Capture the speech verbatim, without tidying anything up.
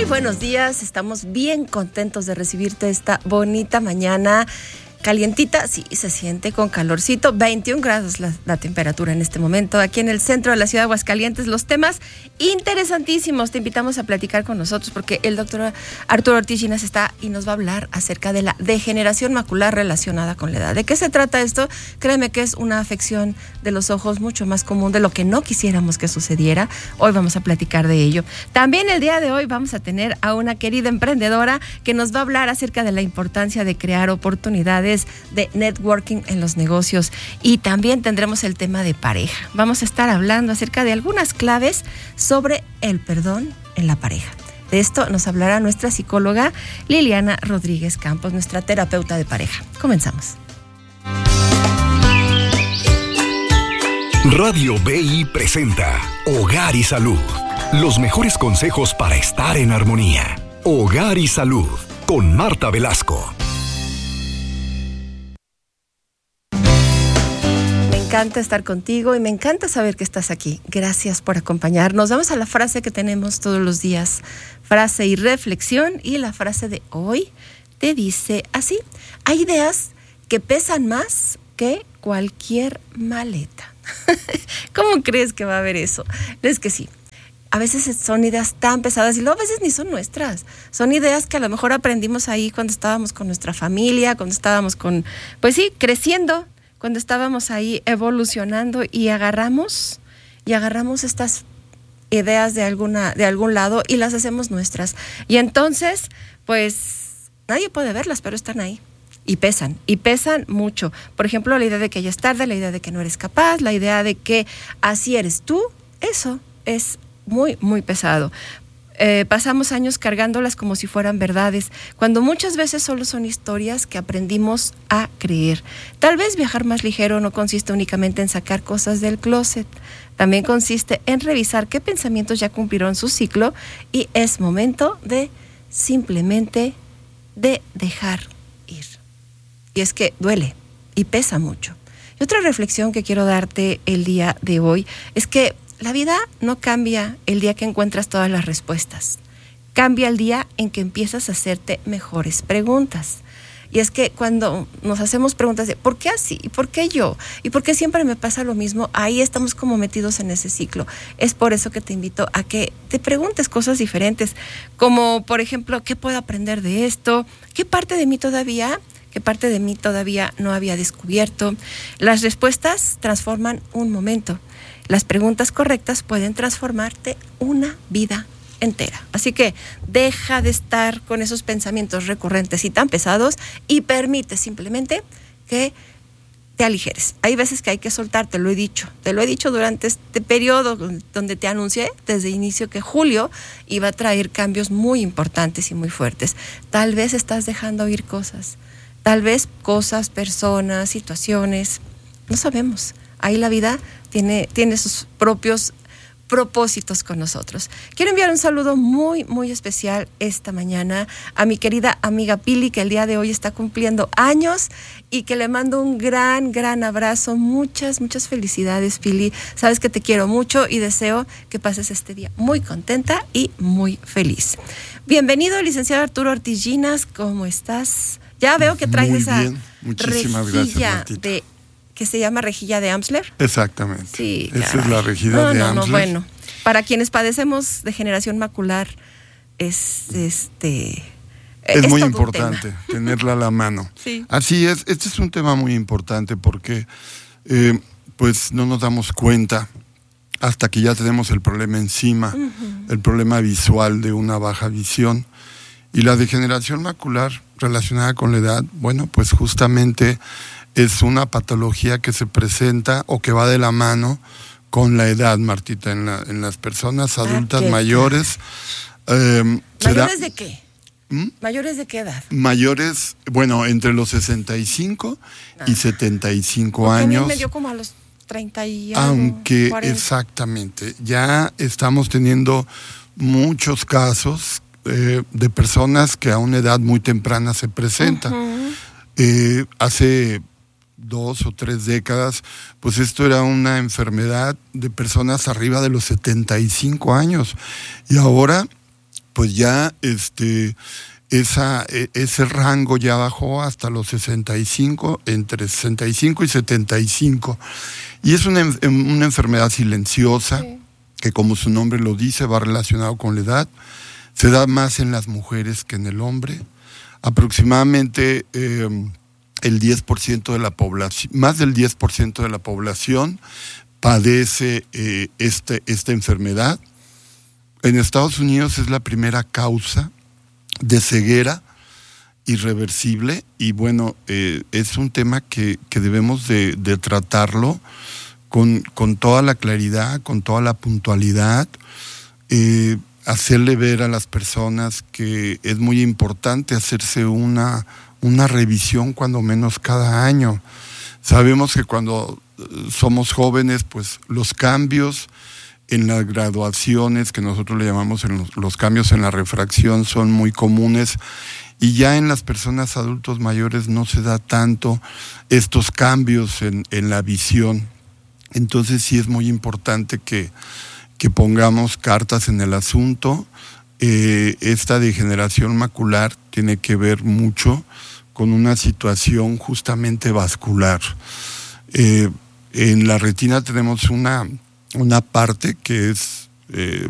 buenos días, estamos bien contentos de recibirte esta bonita mañana. Calientita, sí, se siente con calorcito, veintiún grados la, la temperatura en este momento, aquí en el centro de la ciudad de Aguascalientes. Los temas interesantísimos, te invitamos a platicar con nosotros porque el doctor Arturo Ortiz Ginas está y nos va a hablar acerca de la degeneración macular relacionada con la edad. ¿De qué se trata esto? Créeme que es una afección de los ojos mucho más común de lo que no quisiéramos que sucediera. Hoy vamos a platicar de ello. También el día de hoy vamos a tener a una querida emprendedora que nos va a hablar acerca de la importancia de crear oportunidades de networking en los negocios, y también tendremos el tema de pareja. Vamos a estar hablando acerca de algunas claves sobre el perdón en la pareja. De esto nos hablará nuestra psicóloga Liliana Rodríguez Campos, nuestra terapeuta de pareja. Comenzamos. Radio B I presenta Hogar y Salud. Los mejores consejos para estar en armonía. Hogar y Salud con Marta Velasco. Me encanta estar contigo y me encanta saber que estás aquí. Gracias por acompañarnos. Vamos a la frase que tenemos todos los días, frase y reflexión, y la frase de hoy te dice así: hay ideas que pesan más que cualquier maleta. ¿Cómo crees que va a haber eso? Es que sí. A veces son ideas tan pesadas y luego a veces ni son nuestras. Son ideas que a lo mejor aprendimos ahí cuando estábamos con nuestra familia, cuando estábamos con, pues sí, creciendo, cuando estábamos ahí evolucionando y agarramos y agarramos estas ideas de alguna de algún lado y las hacemos nuestras. Y entonces, pues nadie puede verlas, pero están ahí y pesan, y pesan mucho. Por ejemplo, la idea de que ya es tarde, la idea de que no eres capaz, la idea de que así eres tú, eso es muy, muy pesado. Eh, pasamos años cargándolas como si fueran verdades, cuando muchas veces solo son historias que aprendimos a creer. Tal vez viajar más ligero no consiste únicamente en sacar cosas del closet, también consiste en revisar qué pensamientos ya cumplieron su ciclo, y es momento de simplemente de dejar ir. Y es que duele y pesa mucho. Y otra reflexión que quiero darte el día de hoy es que la vida no cambia el día que encuentras todas las respuestas. Cambia el día en que empiezas a hacerte mejores preguntas. Y es que cuando nos hacemos preguntas de ¿por qué así? ¿Y por qué yo? ¿Y por qué siempre me pasa lo mismo? Ahí estamos como metidos en ese ciclo. Es por eso que te invito a que te preguntes cosas diferentes, como por ejemplo, ¿qué puedo aprender de esto? ¿Qué parte de mí todavía, qué parte de mí todavía no había descubierto? Las respuestas transforman un momento. Las preguntas correctas pueden transformarte una vida entera. Así que deja de estar con esos pensamientos recurrentes y tan pesados y permite simplemente que te aligeres. Hay veces que hay que soltar, te lo he dicho. Te lo he dicho durante este periodo donde te anuncié desde inicio que julio iba a traer cambios muy importantes y muy fuertes. Tal vez estás dejando ir cosas. Tal vez cosas, personas, situaciones. No sabemos. Ahí la vida tiene, tiene sus propios propósitos con nosotros. Quiero enviar un saludo muy, muy especial esta mañana a mi querida amiga Pili, que el día de hoy está cumpliendo años, y que le mando un gran, gran abrazo. Muchas, muchas felicidades, Pili. Sabes que te quiero mucho y deseo que pases este día muy contenta y muy feliz. Bienvenido, licenciado Arturo Ortiz Ginas. ¿Cómo estás? Ya veo que traes muy esa bien. Muchísimas gracias, Martita. de que se llama rejilla de Amsler. Exactamente. Sí, esa caray. es la rejilla no, de no, Amsler. No, bueno, para quienes padecemos degeneración macular es este es, es muy importante tema. tenerla a la mano. Sí. Así es, este es un tema muy importante porque eh, pues no nos damos cuenta hasta que ya tenemos el problema encima, uh-huh. el problema visual de una baja visión. Y la degeneración macular relacionada con la edad, bueno, pues justamente es una patología que se presenta o que va de la mano con la edad, Martita, en, la, en las personas adultas ah, mayores. Eh, ¿Mayores será, de qué? ¿Mm? ¿Mayores de qué edad? Mayores, bueno, entre los sesenta y cinco ah. y setenta y cinco Porque años. A mí me dio como a los treinta y algo, aunque cuarenta. Exactamente, ya estamos teniendo muchos casos eh, de personas que a una edad muy temprana se presentan. Uh-huh. Eh, hace dos o tres décadas, pues esto era una enfermedad de personas arriba de los setenta y cinco años. Y ahora pues ya este, esa, ese rango ya bajó hasta los sesenta y cinco, entre sesenta y cinco y setenta y cinco. Y es una, una enfermedad silenciosa, sí, que como su nombre lo dice, va relacionado con la edad. Se da más en las mujeres que en el hombre. Aproximadamente eh, el diez por ciento de la población, más del diez por ciento de la población padece eh, este, esta enfermedad. En Estados Unidos es la primera causa de ceguera irreversible y bueno, eh, es un tema que, que debemos de, de tratarlo con, con toda la claridad, con toda la puntualidad, eh, hacerle ver a las personas que es muy importante hacerse una, una revisión cuando menos cada año. Sabemos que cuando somos jóvenes, pues los cambios en las graduaciones, que nosotros le llamamos en los, los cambios en la refracción, son muy comunes, y ya en las personas adultos mayores no se da tanto estos cambios en, en la visión. Entonces sí es muy importante que, que pongamos cartas en el asunto. Eh, esta degeneración macular tiene que ver mucho con una situación justamente vascular. Eh, en la retina tenemos una, una parte que es eh,